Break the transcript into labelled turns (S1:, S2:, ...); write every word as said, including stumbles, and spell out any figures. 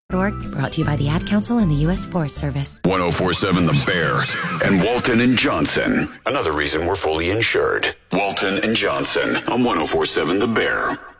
S1: Brought to you by the Ad Council and the U S Forest Service.
S2: ten forty-seven The Bear and Walton and Johnson. Another reason we're fully insured. Walton and Johnson on ten forty-seven The Bear.